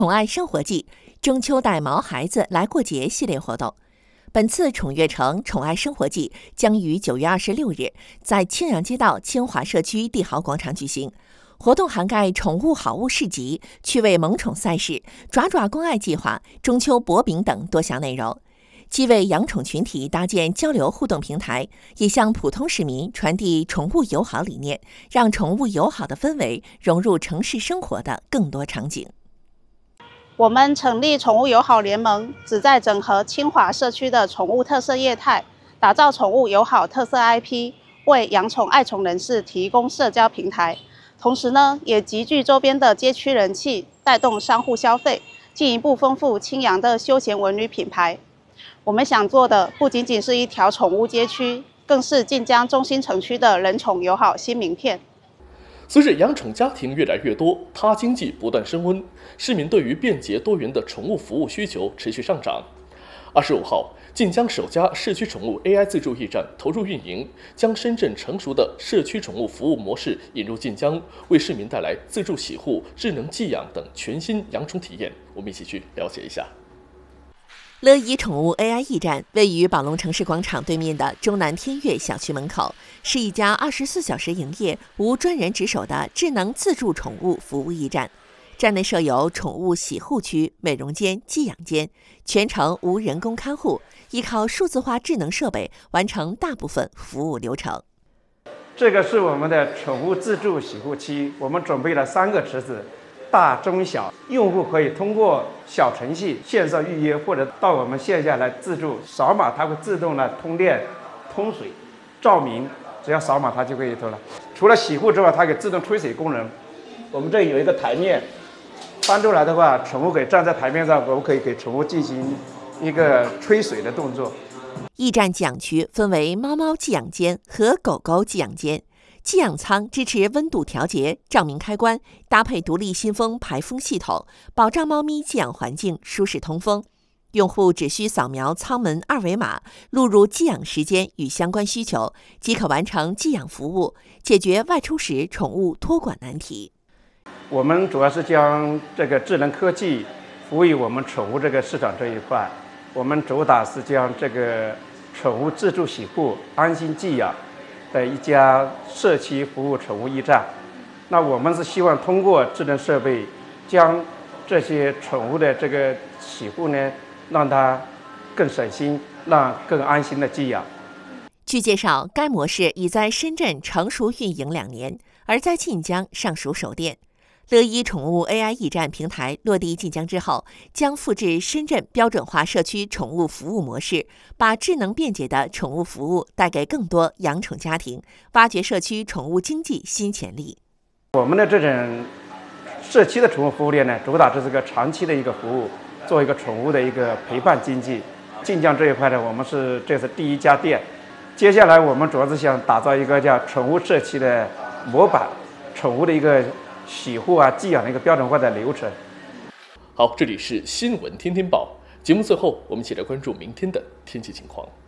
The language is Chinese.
宠爱生活季，中秋带毛孩子来过节系列活动。本次宠悦城宠爱生活季将于9月26日在青阳街道清华社区帝豪广场举行。活动涵盖宠物好物市集、趣味萌宠赛事、爪爪关爱计划、中秋薄饼等多项内容，既为养宠群体搭建交流互动平台，也向普通市民传递宠物友好理念，让宠物友好的氛围融入城市生活的更多场景。 我们成立宠物友好联盟，旨在整合清华社区的宠物特色业态，打造宠物友好特色 IP， 为养宠爱宠人士提供社交平台。同时呢，也集聚周边的街区人气，带动商户消费，进一步丰富青阳的休闲文旅品牌。我们想做的不仅仅是一条宠物街区，更是晋江中心城区的人宠友好新名片。 随着养宠家庭越来越多，他经济不断升温，市民对于便捷多元的宠物服务需求持续上涨。25号，晋江首家社区宠物 AI 自助驿站投入运营，将深圳成熟的社区宠物服务模式引入晋江，为市民带来自助洗护、智能寄养等全新养宠体验。我们一起去了解一下。 乐怡宠物 AI 驿站位于宝龙城市广场对面的中南天悦小区门口，是一家24小时营业、无专人值守的智能自助宠物服务驿站。站内设有宠物洗护区、美容间、寄养间，全程无人工看护，依靠数字化智能设备完成大部分服务流程。 这个是我们的宠物自助洗护区，我们准备了3个池子。大、中、小，用户可以通过小程序线上预约，或者到我们线下来自助扫码，它会自动的通电、通水、照明，只要扫码它就可以通了。除了洗护之外，它有自动吹水功能。我们这里有一个台面，翻出来的话，宠物可以站在台面上，我们可以给宠物进行一个吹水的动作。 驿站寄养区分为猫猫寄养间和狗狗寄养间。寄养舱支持温度调节、照明开关，搭配独立新风排风系统，保障猫咪寄养环境舒适通风。用户只需扫描舱门2维码，录入寄养时间与相关需求，即可完成寄养服务，解决外出时宠物托管难题。 我们主要是将这个智能科技服务于我们宠物这个市场这一块，我们主打是将这个宠物自助洗护、安心寄养的一家社区服务宠物驿站。那我们是希望通过智能设备，将这些宠物的这个洗护呢，让它更省心，让更安心的寄养。 据介绍，该模式已在深圳成熟运营2年，而在晋江尚属首店。乐怡宠物 AI 驿站平台落地晋江之后，将复制深圳标准化社区宠物服务模式，把智能便捷的宠物服务带给更多养宠家庭，挖掘社区宠物经济新潜力。 我们的这种社区的宠物服务链呢，主打这是个长期的一个服务，做一个宠物的一个陪伴经济。晋江这一块呢，我们这是第1家店，接下来我们主要是想打造一个叫宠物社区的模板，宠物的一个洗护啊、寄养的一个标准化的流程。 好，这里是新闻天天报节目，最后我们一起来关注明天的天气情况。